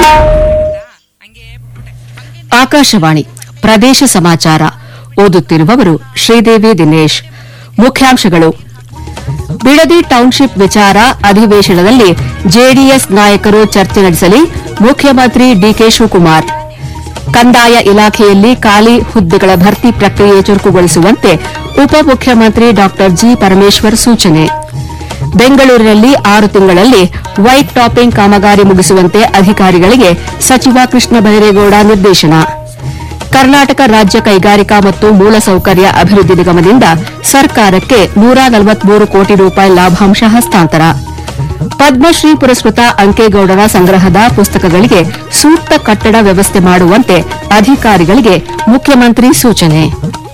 ಆಕಾಶವಾಣಿ ಪ್ರದೇಶ ಸಮಾಚಾರ ಓದುತ್ತಿರುವವರು ಶ್ರೀದೇವಿ ದಿನೇಶ್. ಮುಖ್ಯಾಂಶಗಳು: ಬಿಡದಿ ಟೌನ್ಶಿಪ್ ವಿಚಾರ ಅಧಿವೇಶನದಲ್ಲಿ ಜೆಡಿಎಸ್ ನಾಯಕರು ಚರ್ಚೆ ನಡೆಸಲಿ, ಮುಖ್ಯಮಂತ್ರಿ ಡಿಕೆ ಶಿವಕುಮಾರ್. ಕಂದಾಯ ಇಲಾಖೆಯಲ್ಲಿ ಖಾಲಿ ಹುದ್ದೆಗಳ ಭರ್ತಿ ಪ್ರಕ್ರಿಯೆ ಚುರುಕುಗೊಳಿಸುವಂತೆ ಉಪಮುಖ್ಯಮಂತ್ರಿ ಡಾ ಜಿ ಪರಮೇಶ್ವರ್ ಸೂಚನೆ. ಬೆಂಗಳೂರಿನಲ್ಲಿ 6 ತಿಂಗಳಲ್ಲಿ ವೈಟ್ ಟಾಪಿಂಗ್ ಕಾಮಗಾರಿ ಮುಗಿಸುವಂತೆ ಅಧಿಕಾರಿಗಳಿಗೆ ಸಚಿವ ಕೃಷ್ಣ ಬೈರೇಗೌಡ ನಿರ್ದೇಶನ. ಕರ್ನಾಟಕ ರಾಜ್ಯ ಕೈಗಾರಿಕಾ ಮತ್ತು ಮೂಲಸೌಕರ್ಯ ಅಭಿವೃದ್ಧಿ ನಿಗಮದಿಂದ ಸರ್ಕಾರಕ್ಕೆ 143 ಕೋಟಿ ರೂಪಾಯಿ ಲಾಭಾಂಶ ಹಸ್ತಾಂತರ. ಪದ್ಮಶ್ರೀ ಪುರಸ್ಕೃತ ಅಂಕೇಗೌಡರ ಸಂಗ್ರಹದ ಪುಸ್ತಕಗಳಿಗೆ ಸೂಕ್ತ ಕಟ್ಟಡ ವ್ಯವಸ್ಥೆ ಮಾಡುವಂತೆ ಅಧಿಕಾರಿಗಳಿಗೆ ಮುಖ್ಯಮಂತ್ರಿ ಸೂಚನೆ.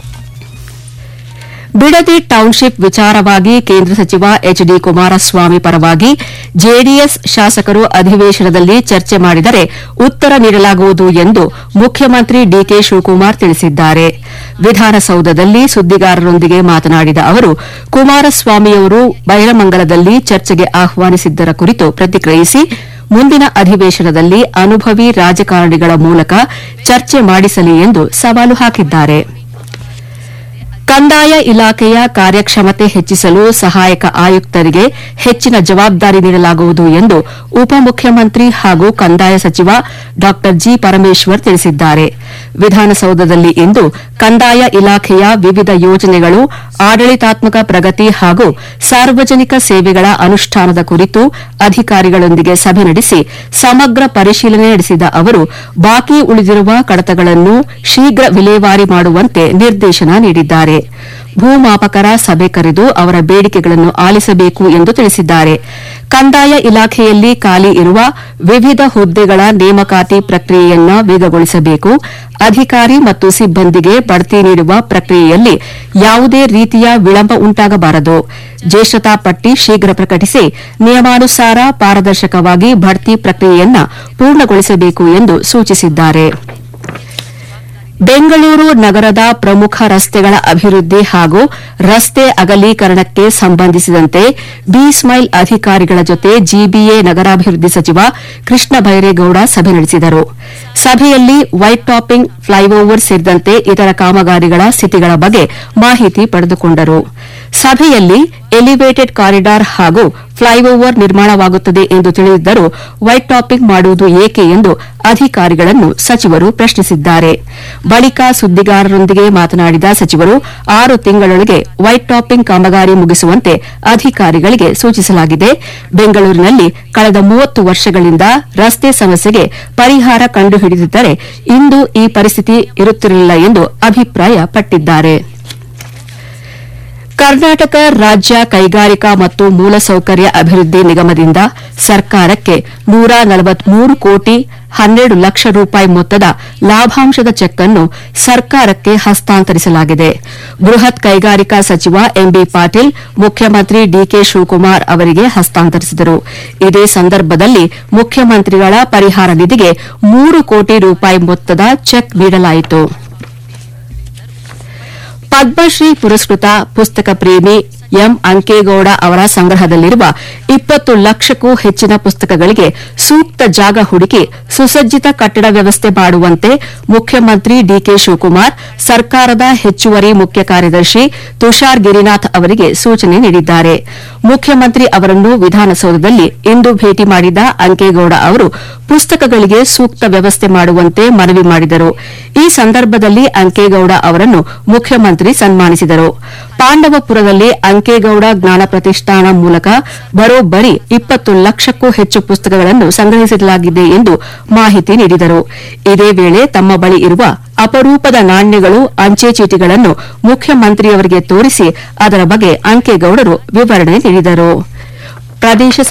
ಬಿಡದಿ ಟೌನ್ಶಿಪ್ ವಿಚಾರವಾಗಿ ಕೇಂದ್ರ ಸಚಿವ ಎಚ್ ಡಿ ಕುಮಾರಸ್ವಾಮಿ ಪರವಾಗಿ ಜೆಡಿಎಸ್ ಶಾಸಕರು ಅಧಿವೇಶನದಲ್ಲಿ ಚರ್ಚೆ ಮಾಡಿದರೆ ಉತ್ತರ ನೀಡಲಾಗುವುದು ಎಂದು ಮುಖ್ಯಮಂತ್ರಿ ಡಿಕೆ ಶಿವಕುಮಾರ್ ತಿಳಿಸಿದ್ದಾರೆ. ವಿಧಾನಸೌಧದಲ್ಲಿ ಸುದ್ದಿಗಾರರೊಂದಿಗೆ ಮಾತನಾಡಿದ ಅವರು, ಕುಮಾರಸ್ವಾಮಿಯವರು ಬೈರಮಂಗಲದಲ್ಲಿ ಚರ್ಚೆಗೆ ಆಹ್ವಾನಿಸಿದ್ದರ ಕುರಿತು ಪ್ರತಿಕ್ರಿಯಿಸಿ, ಮುಂದಿನ ಅಧಿವೇಶನದಲ್ಲಿ ಅನುಭವಿ ರಾಜಕಾರಣಿಗಳ ಮೂಲಕ ಚರ್ಚೆ ಮಾಡಿಸಲಿ ಎಂದು ಸವಾಲು ಹಾಕಿದ್ದಾರೆ. ಕಂದಾಯ ಇಲಾಖೆಯ ಕಾರ್ಯಕ್ಷಮತೆ ಹೆಚ್ಚಿಸಲು ಸಹಾಯಕ ಆಯುಕ್ತರಿಗೆ ಹೆಚ್ಚಿನ ಜವಾಬ್ದಾರಿ ನೀಡಲಾಗುವುದು ಎಂದು ಉಪಮುಖ್ಯಮಂತ್ರಿ ಹಾಗೂ ಕಂದಾಯ ಸಚಿವ ಡಾ ಜಿ ಪರಮೇಶ್ವರ್ ತಿಳಿಸಿದ್ದಾರೆ. ವಿಧಾನಸೌಧದಲ್ಲಿ ಇಂದು ಕಂದಾಯ ಇಲಾಖೆಯ ವಿವಿಧ ಯೋಜನೆಗಳು, ಆಡಳಿತಾತ್ಮಕ ಪ್ರಗತಿ ಹಾಗೂ ಸಾರ್ವಜನಿಕ ಸೇವೆಗಳ ಅನುಷ್ಠಾನದ ಕುರಿತು ಅಧಿಕಾರಿಗಳೊಂದಿಗೆ ಸಭೆ ನಡೆಸಿ ಸಮಗ್ರ ಪರಿಶೀಲನೆ ನಡೆಸಿದ ಅವರು, ಬಾಕಿ ಉಳಿದಿರುವ ಕಡತಗಳನ್ನು ಶೀಘ್ರ ವಿಲೇವಾರಿ ಮಾಡುವಂತೆ ನಿರ್ದೇಶನ ನೀಡಿದ್ದಾರೆ. ಭೂಮಾಪಕರ ಸಭೆ ಕರೆದು ಅವರ ಬೇಡಿಕೆಗಳನ್ನು ಆಲಿಸಬೇಕು ಎಂದು ತಿಳಿಸಿದ್ದಾರೆ. ಕಂದಾಯ ಇಲಾಖೆಯಲ್ಲಿ ಖಾಲಿ ಇರುವ ವಿವಿಧ ಹುದ್ದೆಗಳ ನೇಮಕಾತಿ ಪ್ರಕ್ರಿಯೆಯನ್ನು ವೇಗಗೊಳಿಸಬೇಕು. ಅಧಿಕಾರಿ ಮತ್ತು ಸಿಬ್ಬಂದಿಗೆ ಬಡ್ತಿ ನೀಡುವ ಪ್ರಕ್ರಿಯೆಯಲ್ಲಿ ಯಾವುದೇ ರೀತಿಯ ವಿಳಂಬ ಉಂಟಾಗಬಾರದು. ಜ್ಯೇಷ್ಠತಾ ಪಟ್ಟಿ ಶೀಘ್ರ ಪ್ರಕಟಿಸಿ ನಿಯಮಾನುಸಾರ ಪಾರದರ್ಶಕವಾಗಿ ಬಡ್ತಿ ಪ್ರಕ್ರಿಯೆಯನ್ನು ಪೂರ್ಣಗೊಳಿಸಬೇಕು ಎಂದು ಸೂಚಿಸಿದ್ದಾರೆ. ಬೆಂಗಳೂರು ನಗರದ ಪ್ರಮುಖ ರಸ್ತೆಗಳ ಅಭಿವೃದ್ಧಿ ಹಾಗೂ ರಸ್ತೆ ಅಗಲೀಕರಣಕ್ಕೆ ಸಂಬಂಧಿಸಿದಂತೆ ಬಿ-ಸ್ಮೈಲ್ ಅಧಿಕಾರಿಗಳ ಜೊತೆ ಜಿಬಿಎ ನಗರಾಭಿವೃದ್ಧಿ ಸಚಿವ ಕೃಷ್ಣ ಬೈರೇಗೌಡ ಸಭೆ ನಡೆಸಿದರು. ಸಭೆಯಲ್ಲಿ ವೈಟ್ ಟಾಪಿಂಗ್, ಫ್ಲೈಓವರ್ ಸೇರಿದಂತೆ ಇತರ ಕಾಮಗಾರಿಗಳ ಸ್ಥಿತಿಗಳ ಬಗ್ಗೆ ಮಾಹಿತಿ ಪಡೆದುಕೊಂಡರು. ಸಭೆಯಲ್ಲಿ ಎಲಿವೇಟೆಡ್ ಕಾರಿಡಾರ್ ಹಾಗೂ ಫ್ಲೈಓವರ್ ನಿರ್ಮಾಣವಾಗುತ್ತದೆ ಎಂದು ತಿಳಿದಿದ್ದರೂ ವೈಟ್ ಟಾಪಿಂಗ್ ಮಾಡುವುದು ಏಕೆ ಎಂದು ಅಧಿಕಾರಿಗಳನ್ನು ಸಚಿವರು ಪ್ರಶ್ನಿಸಿದ್ದಾರೆ. ಬಳಿಕ ಸುದ್ದಿಗಾರರೊಂದಿಗೆ ಮಾತನಾಡಿದ ಸಚಿವರು, 6 ತಿಂಗಳೊಳಗೆ ವೈಟ್ ಟಾಪಿಂಗ್ ಕಾಮಗಾರಿ ಮುಗಿಸುವಂತೆ ಅಧಿಕಾರಿಗಳಿಗೆ ಸೂಚಿಸಲಾಗಿದೆ. ಬೆಂಗಳೂರಿನಲ್ಲಿ ಕಳೆದ 30 ವರ್ಷಗಳಿಂದ ರಸ್ತೆ ಸಮಸ್ಯೆಗೆ ಪರಿಹಾರ ಕಂಡುಹಿಡಿದಿದ್ದರೆ ಇಂದು ಈ ಪರಿಸ್ಥಿತಿ ಇರುತ್ತಿರಲಿಲ್ಲ ಎಂದು ಅಭಿಪ್ರಾಯಪಟ್ಟಿದ್ದಾರೆ. ಕರ್ನಾಟಕ ರಾಜ್ಯ ಕೈಗಾರಿಕಾ ಮತ್ತು ಮೂಲಸೌಕರ್ಯ ಅಭಿವೃದ್ಧಿ ನಿಗಮದಿಂದ ಸರ್ಕಾರಕ್ಕೆ 143 ಕೋಟಿ 12 ಲಕ್ಷ ರೂಪಾಯಿ ಮೊತ್ತದ ಲಾಭಾಂಶದ ಚೆಕ್ ಅನ್ನು ಸರ್ಕಾರಕ್ಕೆ ಹಸ್ತಾಂತರಿಸಲಾಗಿದೆ. ಬೃಹತ್ ಕೈಗಾರಿಕಾ ಸಚಿವ ಎಂಬಿ ಪಾಟೀಲ್ ಮುಖ್ಯಮಂತ್ರಿ ಡಿಕೆ ಶಿವಕುಮಾರ್ ಅವರಿಗೆ ಹಸ್ತಾಂತರಿಸಿದರು. ಇದೇ ಸಂದರ್ಭದಲ್ಲಿ ಮುಖ್ಯಮಂತ್ರಿಗಳ ಪರಿಹಾರ ನಿಧಿಗೆ 3 ಕೋಟಿ ರೂಪಾಯಿ ಮೊತ್ತದ ಚೆಕ್ ನೀಡಲಾಯಿತು. ಪದ್ಮಶ್ರೀ ಪುರಸ್ಕೃತ ಪುಸ್ತಕ ಪ್ರೇಮಿ ಎಂ ಅಂಕೇಗೌಡ ಅವರ ಸಂಗ್ರಹದಲ್ಲಿರುವ 20 ಲಕ್ಷಕ್ಕೂ ಹೆಚ್ಚಿನ ಪುಸ್ತಕಗಳಿಗೆ ಸೂಕ್ತ ಜಾಗ ಹುಡುಕಿ ಸುಸಜ್ಜಿತ ಕಟ್ಟಡ ವ್ಯವಸ್ಥೆ ಮಾಡುವಂತೆ ಮುಖ್ಯಮಂತ್ರಿ ಡಿಕೆ ಶಿವಕುಮಾರ್ ಸರ್ಕಾರದ ಹೆಚ್ಚುವರಿ ಮುಖ್ಯ ಕಾರ್ಯದರ್ಶಿ ತುಷಾರ್ ಗಿರಿನಾಥ್ ಅವರಿಗೆ ಸೂಚನೆ ನೀಡಿದ್ದಾರೆ. ಮುಖ್ಯಮಂತ್ರಿ ಅವರನ್ನು ವಿಧಾನಸೌಧದಲ್ಲಿ ಇಂದು ಭೇಟಿ ಮಾಡಿದ ಅಂಕೇಗೌಡ ಅವರು ಪುಸ್ತಕಗಳಿಗೆ ಸೂಕ್ತ ವ್ಯವಸ್ಥೆ ಮಾಡುವಂತೆ ಮನವಿ ಮಾಡಿದರು. ಈ ಸಂದರ್ಭದಲ್ಲಿ ಅಂಕೇಗೌಡ ಅವರನ್ನು ಮುಖ್ಯಮಂತ್ರಿ ಸನ್ಮಾನಿಸಿದರು. ಪಾಂಡವಪುರದಲ್ಲಿ ಅಂಕೇಗೌಡ ಜ್ಞಾನ ಪ್ರತಿಷ್ಠಾನ ಮೂಲಕ ಬರೋಬ್ಬರಿ 20 ಲಕ್ಷಕ್ಕೂ ಹೆಚ್ಚು ಪುಸ್ತಕಗಳನ್ನು ಸಂಗ್ರಹಿಸಲಾಗಿದೆ ಎಂದು ಮಾಹಿತಿ ನೀಡಿದರು. ಇದೇ ವೇಳೆ ತಮ್ಮ ಬಳಿ ಇರುವ ಅಪರೂಪದ ನಾಣ್ಯಗಳು, ಅಂಚೆ ಚೀಟಿಗಳನ್ನು ಮುಖ್ಯಮಂತ್ರಿಯವರಿಗೆ ತೋರಿಸಿ ಅದರ ಬಗ್ಗೆ ಅಂಕೇಗೌಡರು ವಿವರಣೆ ನೀಡಿದರು.